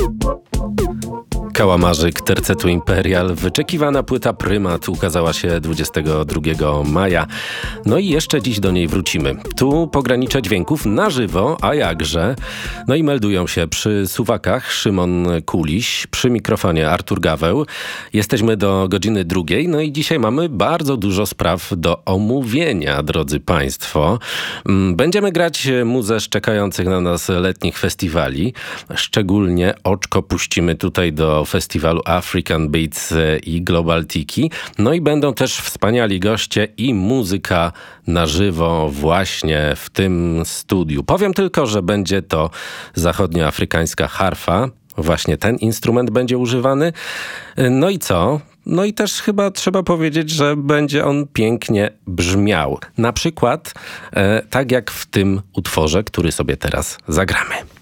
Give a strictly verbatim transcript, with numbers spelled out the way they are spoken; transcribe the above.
Kałamarzyk Tercetu Imperial, wyczekiwana płyta Prymat ukazała się dwudziestego drugiego maja. No i jeszcze dziś do niej wrócimy. Tu pogranicze dźwięków na żywo, a jakże. No i meldują się przy suwakach Szymon Kuliś, przy mikrofonie Artur Gaweł. Jesteśmy do godziny drugiej, no i dzisiaj mamy bardzo dużo spraw do omówienia, drodzy Państwo. Będziemy grać muzę z czekających na nas letnich festiwali. Szczególnie oczko puścimy tutaj do festiwalu African Beats i Global Tiki. No i będą też wspaniali goście i muzyka na żywo właśnie w tym studiu. Powiem tylko, że będzie to zachodnioafrykańska harfa. Właśnie ten instrument będzie używany. No i co? No i też chyba trzeba powiedzieć, że będzie on pięknie brzmiał. Na przykład e, tak jak w tym utworze, który sobie teraz zagramy.